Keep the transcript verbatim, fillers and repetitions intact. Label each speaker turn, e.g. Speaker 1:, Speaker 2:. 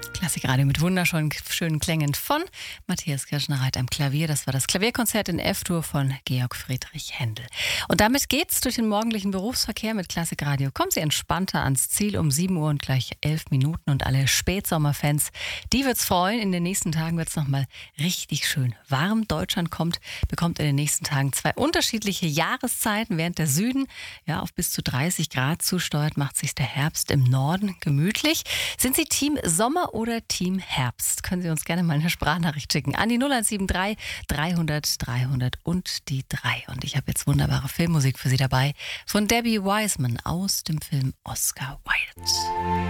Speaker 1: Klassikradio mit wunderschönen schönen Klängen von Matthias Kirschner-Reit am Klavier. Das war das Klavierkonzert in F-Dur von Georg Friedrich Händel. Und damit geht's durch den morgendlichen Berufsverkehr mit Klassikradio. Kommen Sie entspannter ans Ziel um sieben Uhr und gleich elf Minuten. Und alle Spätsommerfans, die wird's freuen. In den nächsten Tagen wird's nochmal richtig schön warm. Deutschland kommt, bekommt in den nächsten Tagen zwei unterschiedliche Jahreszeiten. Während der Süden ja auf bis zu dreißig Grad zusteuert, macht sich der Herbst im Norden gemütlich. Sind Sie Team Sommer oder Team Herbst? Können Sie uns gerne mal eine Sprachnachricht schicken an die null eins sieben drei dreihundert dreihundert und die drei. Und ich habe jetzt wunderbare Filmmusik für Sie dabei von Debbie Wiseman aus dem Film Oscar Wilde.